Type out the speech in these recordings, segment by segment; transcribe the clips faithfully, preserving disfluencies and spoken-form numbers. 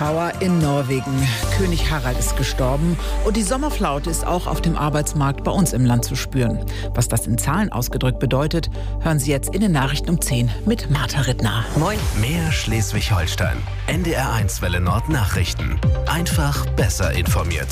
Trauer in Norwegen. König Harald ist gestorben und die Sommerflaute ist auch auf dem Arbeitsmarkt bei uns im Land zu spüren. Was das in Zahlen ausgedrückt bedeutet, hören Sie jetzt in den Nachrichten um zehn mit Martha Rittner. Moin. Mehr Schleswig-Holstein. N D R eins Welle Nord Nachrichten. Einfach besser informiert.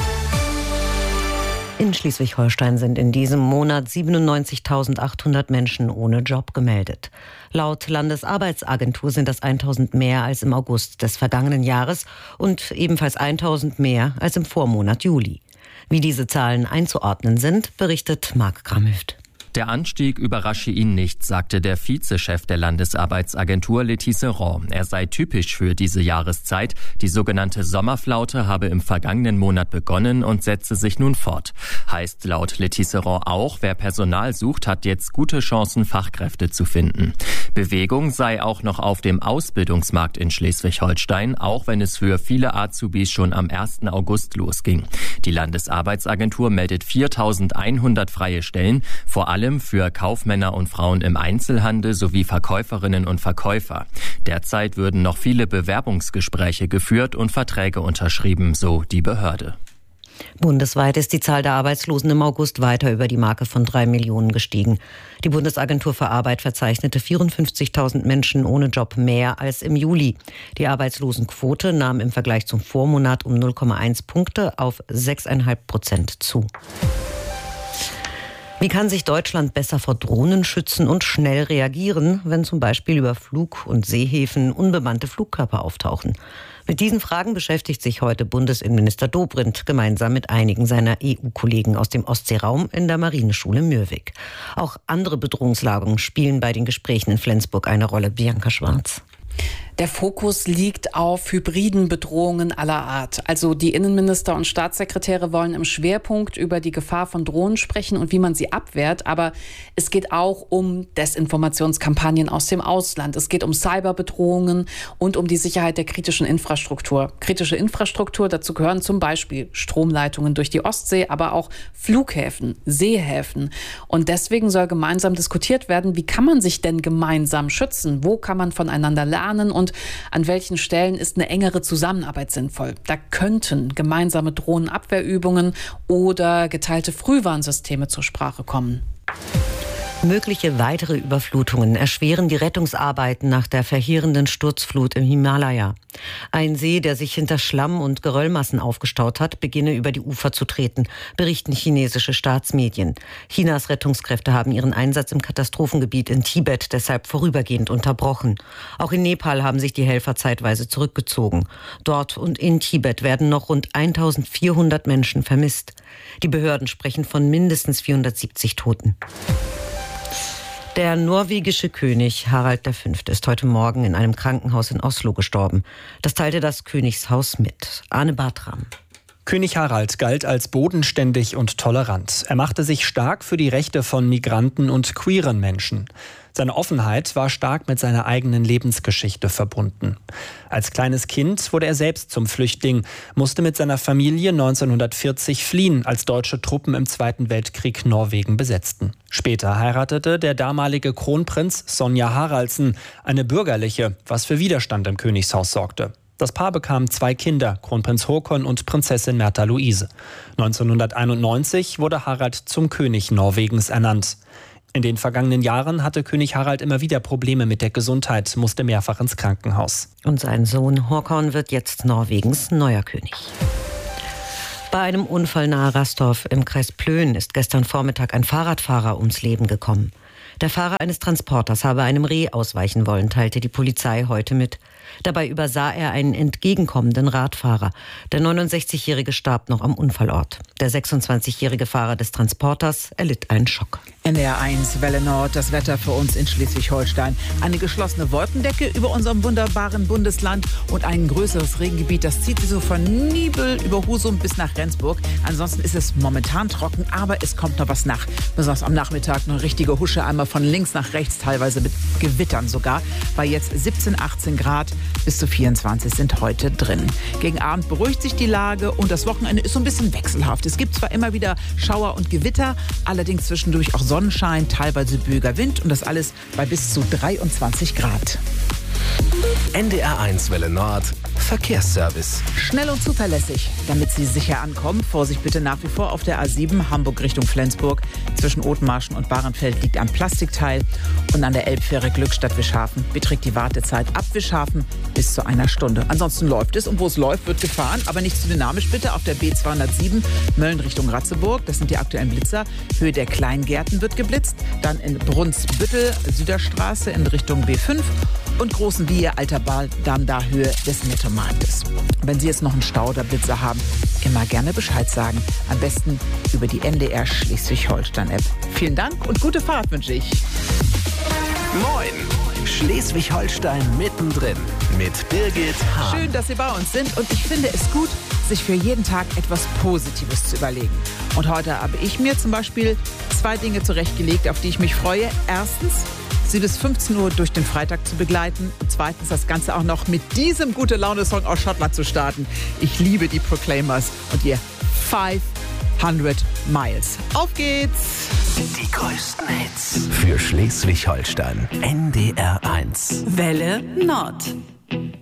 In Schleswig-Holstein sind in diesem Monat siebenundneunzigtausendachthundert Menschen ohne Job gemeldet. Laut Landesarbeitsagentur sind das tausend mehr als im August des vergangenen Jahres und ebenfalls tausend mehr als im Vormonat Juli. Wie diese Zahlen einzuordnen sind, berichtet Marc Gramhüft. Der Anstieg überrasche ihn nicht, sagte der Vizechef der Landesarbeitsagentur Letisserand. Er sei typisch für diese Jahreszeit. Die sogenannte Sommerflaute habe im vergangenen Monat begonnen und setze sich nun fort. Heißt laut Letisserand auch, wer Personal sucht, hat jetzt gute Chancen, Fachkräfte zu finden. Bewegung sei auch noch auf dem Ausbildungsmarkt in Schleswig-Holstein, auch wenn es für viele Azubis schon am ersten August losging. Die Landesarbeitsagentur meldet viertausendeinhundert freie Stellen, vor allem für Kaufmänner und Frauen im Einzelhandel sowie Verkäuferinnen und Verkäufer. Derzeit würden noch viele Bewerbungsgespräche geführt und Verträge unterschrieben, so die Behörde. Bundesweit ist die Zahl der Arbeitslosen im August weiter über die Marke von drei Millionen gestiegen. Die Bundesagentur für Arbeit verzeichnete vierundfünfzigtausend Menschen ohne Job mehr als im Juli. Die Arbeitslosenquote nahm im Vergleich zum Vormonat um null Komma eins Punkte auf sechs Komma fünf Prozent zu. Wie kann sich Deutschland besser vor Drohnen schützen und schnell reagieren, wenn zum Beispiel über Flug- und Seehäfen unbemannte Flugkörper auftauchen? Mit diesen Fragen beschäftigt sich heute Bundesinnenminister Dobrindt gemeinsam mit einigen seiner E U-Kollegen aus dem Ostseeraum in der Marineschule Mürwik. Auch andere Bedrohungslagen spielen bei den Gesprächen in Flensburg eine Rolle. Bianca Schwarz. Der Fokus liegt auf hybriden Bedrohungen aller Art. Also die Innenminister und Staatssekretäre wollen im Schwerpunkt über die Gefahr von Drohnen sprechen und wie man sie abwehrt. Aber es geht auch um Desinformationskampagnen aus dem Ausland. Es geht um Cyberbedrohungen und um die Sicherheit der kritischen Infrastruktur. Kritische Infrastruktur, dazu gehören zum Beispiel Stromleitungen durch die Ostsee, aber auch Flughäfen, Seehäfen. Und deswegen soll gemeinsam diskutiert werden, wie kann man sich denn gemeinsam schützen? Wo kann man voneinander lernen und an welchen Stellen ist eine engere Zusammenarbeit sinnvoll? Da könnten gemeinsame Drohnenabwehrübungen oder geteilte Frühwarnsysteme zur Sprache kommen. Mögliche weitere Überflutungen erschweren die Rettungsarbeiten nach der verheerenden Sturzflut im Himalaya. Ein See, der sich hinter Schlamm und Geröllmassen aufgestaut hat, beginne über die Ufer zu treten, berichten chinesische Staatsmedien. Chinas Rettungskräfte haben ihren Einsatz im Katastrophengebiet in Tibet deshalb vorübergehend unterbrochen. Auch in Nepal haben sich die Helfer zeitweise zurückgezogen. Dort und in Tibet werden noch rund eintausendvierhundert Menschen vermisst. Die Behörden sprechen von mindestens vierhundertsiebzig Toten. Der norwegische König Harald der Fünfte ist heute Morgen in einem Krankenhaus in Oslo gestorben. Das teilte das Königshaus mit. Arne Bartram. König Harald galt als bodenständig und tolerant. Er machte sich stark für die Rechte von Migranten und queeren Menschen. Seine Offenheit war stark mit seiner eigenen Lebensgeschichte verbunden. Als kleines Kind wurde er selbst zum Flüchtling, musste mit seiner Familie neunzehnhundertvierzig fliehen, als deutsche Truppen im Zweiten Weltkrieg Norwegen besetzten. Später heiratete der damalige Kronprinz Sonja Haraldsen, eine bürgerliche, was für Widerstand im Königshaus sorgte. Das Paar bekam zwei Kinder, Kronprinz Håkon und Prinzessin Märtha Louise. neunzehnhunderteinundneunzig wurde Harald zum König Norwegens ernannt. In den vergangenen Jahren hatte König Harald immer wieder Probleme mit der Gesundheit, musste mehrfach ins Krankenhaus. Und sein Sohn Håkon wird jetzt Norwegens neuer König. Bei einem Unfall nahe Rastorf im Kreis Plön ist gestern Vormittag ein Fahrradfahrer ums Leben gekommen. Der Fahrer eines Transporters habe einem Reh ausweichen wollen, teilte die Polizei heute mit. Dabei übersah er einen entgegenkommenden Radfahrer. Der neunundsechzigjährige starb noch am Unfallort. Der sechsundzwanzigjährige Fahrer des Transporters erlitt einen Schock. N D R eins Welle Nord, das Wetter für uns in Schleswig-Holstein. Eine geschlossene Wolkendecke über unserem wunderbaren Bundesland und ein größeres Regengebiet. Das zieht sich so von Nibel über Husum bis nach Rendsburg. Ansonsten ist es momentan trocken, aber es kommt noch was nach. Besonders am Nachmittag eine richtige Husche, einmal von links nach rechts, teilweise mit Gewittern sogar. Bei jetzt siebzehn, achtzehn Grad, bis zu vierundzwanzig sind heute drin. Gegen Abend beruhigt sich die Lage und das Wochenende ist so ein bisschen wechselhaft. Es gibt zwar immer wieder Schauer und Gewitter, allerdings zwischendurch auch Sonnenschein, teilweise böiger Wind und das alles bei bis zu dreiundzwanzig Grad. N D R eins Welle Nord, Verkehrsservice. Schnell und zuverlässig, damit Sie sicher ankommen. Vorsicht bitte nach wie vor auf der A sieben Hamburg Richtung Flensburg. Zwischen Othmarschen und Bahrenfeld liegt ein Plastikteil. Und an der Elbfähre Glückstadt Wischhafen beträgt die Wartezeit ab Wischhafen bis zu einer Stunde. Ansonsten läuft es und wo es läuft, wird gefahren. Aber nicht zu dynamisch bitte auf der B zweihundertsieben Mölln Richtung Ratzeburg. Das sind die aktuellen Blitzer. Höhe der Kleingärten wird geblitzt. Dann in Brunsbüttel, Süderstraße in Richtung B fünf. Und Großen Wiehe, Alter Damm, da Höhe des Nettomarktes. Wenn Sie jetzt noch einen Stau oder Blitzer haben, immer gerne Bescheid sagen. Am besten über die N D R Schleswig-Holstein-App. Vielen Dank und gute Fahrt wünsche ich. Moin! Schleswig-Holstein mittendrin mit Birgit Hahn. Schön, dass Sie bei uns sind und ich finde es gut, sich für jeden Tag etwas Positives zu überlegen. Und heute habe ich mir zum Beispiel zwei Dinge zurechtgelegt, auf die ich mich freue. Erstens, Sie bis fünfzehn Uhr durch den Freitag zu begleiten. Und zweitens, das Ganze auch noch mit diesem Gute-Laune-Song aus Schottland zu starten. Ich liebe die Proclaimers und ihr fünfhundert Miles. Auf geht's! Die größten Hits für Schleswig-Holstein. N D R eins. Welle Nord.